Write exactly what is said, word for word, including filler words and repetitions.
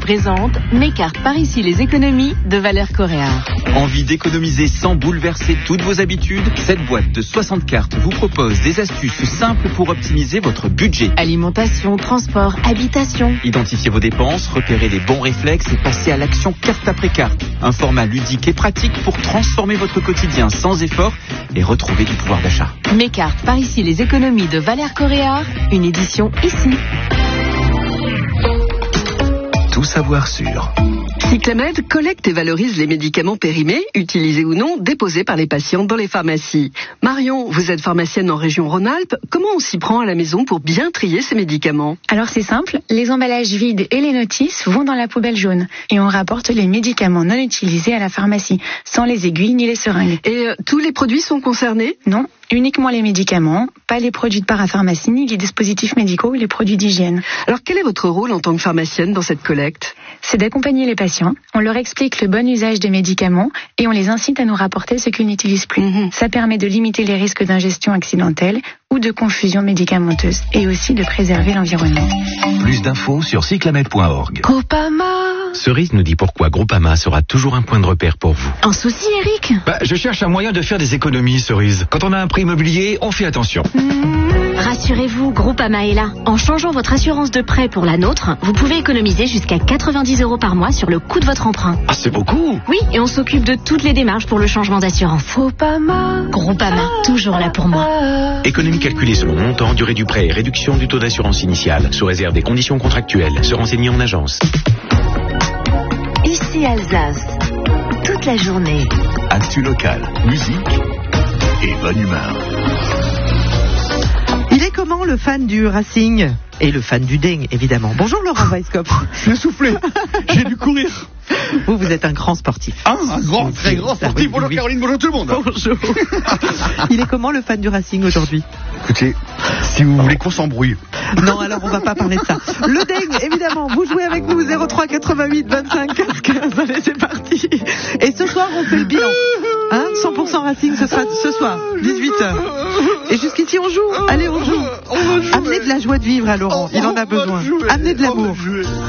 présente mes cartes par ici les économies de Valeurs Coréard. Envie d'économiser sans bouleverser toutes vos habitudes? Cette boîte de soixante cartes vous propose des astuces simples pour optimiser votre budget. Alimentation, transport, habitation. Identifiez vos dépenses, repérez les bons réflexes et passez à l'action carte après carte. Un format ludique et pratique pour transformer votre quotidien sans effort et retrouver du pouvoir d'achat. Mes cartes par ici les économies de Valeurs Coréard, une édition ici. Tout savoir sur Cyclamed collecte et valorise les médicaments périmés, utilisés ou non, déposés par les patients dans les pharmacies. Marion, vous êtes pharmacienne en région Rhône-Alpes. Comment on s'y prend à la maison pour bien trier ces médicaments? Alors c'est simple, les emballages vides et les notices vont dans la poubelle jaune. Et on rapporte les médicaments non utilisés à la pharmacie, sans les aiguilles ni les seringues. Et euh, tous les produits sont concernés? Non, uniquement les médicaments, pas les produits de parapharmacie, ni les dispositifs médicaux ou les produits d'hygiène. Alors quel est votre rôle en tant que pharmacienne dans cette collecte? C'est d'accompagner les patients. On leur explique le bon usage des médicaments et on les incite à nous rapporter ce qu'ils n'utilisent plus. Mmh. Ça permet de limiter les risques d'ingestion accidentelle ou de confusion médicamenteuse et aussi de préserver l'environnement. Plus d'infos sur cyclamed point org. Groupama. Cerise nous dit pourquoi Groupama sera toujours un point de repère pour vous. Un souci, Eric? Bah, je cherche un moyen de faire des économies, Cerise. Quand on a un prêt immobilier, on fait attention. Mmh. Rassurez-vous, Groupama est là. En changeant votre assurance de prêt pour la nôtre, vous pouvez économiser jusqu'à quatre-vingt-dix euros par mois sur le coût de votre emprunt. Ah, c'est beaucoup. Oui, et on s'occupe de toutes les démarches pour le changement d'assurance. Groupama. Groupama, toujours là pour moi. Économie calculée selon montant, durée du prêt et réduction du taux d'assurance initiale, sous réserve des conditions contractuelles. Se renseigner en agence. Ici Alsace, toute la journée. Actu local, musique et bonne humeur. Il est comment le fan du Racing? Et le fan du Deng, évidemment. Bonjour Laurent Weisskopf. Je l'ai soufflé. J'ai dû courir. Vous, vous êtes un grand sportif. Ah, un grand, très grand sportif. Bonjour Caroline, bonjour tout le monde. Bonjour. Il est comment le fan du Racing aujourd'hui? Écoutez, si vous voulez qu'on s'embrouille. Non, alors on va pas parler de ça. Le Deng, évidemment, vous jouez avec nous zéro trois quatre-vingt-huit vingt-cinq quinze quinze. Allez, c'est parti. Et ce soir, on fait le bilan. Hein, cent pour cent Racing, ce sera ce soir, dix-huit heures. Et jusqu'ici, on joue. Allez, on joue. Amenez de la joie de vivre à Laurent. Il en a besoin. Amenez de l'amour.